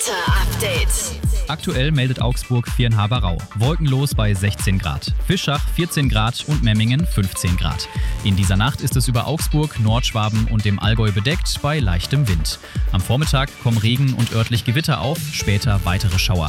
Update. Aktuell meldet Augsburg Viernhaber-Rau. Wolkenlos bei 16 Grad. Fischach 14 Grad und Memmingen 15 Grad. In dieser Nacht ist es über Augsburg, Nordschwaben und dem Allgäu bedeckt bei leichtem Wind. Am Vormittag kommen Regen und örtlich Gewitter auf, später weitere Schauer.